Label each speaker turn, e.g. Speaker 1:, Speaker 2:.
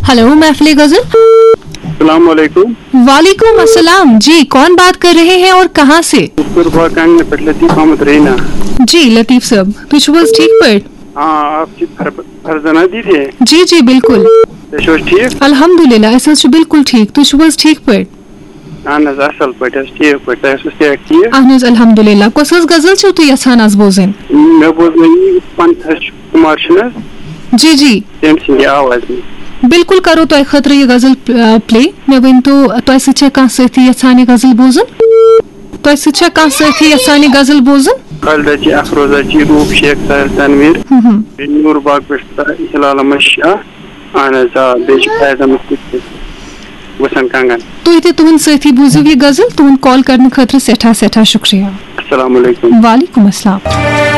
Speaker 1: Hello महफिल गजल।
Speaker 2: अस्सलाम वालेकुम।
Speaker 1: वालेकुम अस्सलाम जी, कौन बात कर रहे हैं और कहाँ से?
Speaker 2: लतीफ अहमद रैना।
Speaker 1: जी लतीफ साहब, तुझ ठीक पर?
Speaker 2: हाँ, आपकी फरजाना दी थे।
Speaker 1: जी जी बिल्कुल।
Speaker 2: ठीक
Speaker 1: अल्हम्दुलिल्लाह अस बिल्कुल ठीक, तुझ ठीक पर?
Speaker 2: असल पे ठीक पे
Speaker 1: अहन अल्हम्दुलिल्लाह। कस गजल छो तु यछान आज बोजन?
Speaker 2: मे बोजन पंकज कुमार
Speaker 1: जी जी
Speaker 2: आवाज
Speaker 1: बिल्कुल करो तो खतर यह गजल प्ले। मे वन तो तुह सथी यछान गजल बोजन? तुह सथी यछान गजल बोजन?
Speaker 2: खालिदा जी, अफरोजा जी, रूप शेख, साहिल तनवीर, नूर बाग पे हिलाल अहमद शाह, वसन कंगन।
Speaker 1: तुह तुहन साथी बूजो यह गजल। तुहन कॉल करने खतर सेठा सेठा शुक्रिया।
Speaker 2: अस्सलाम वालेकुम।
Speaker 1: वालेकुम अस्सलाम।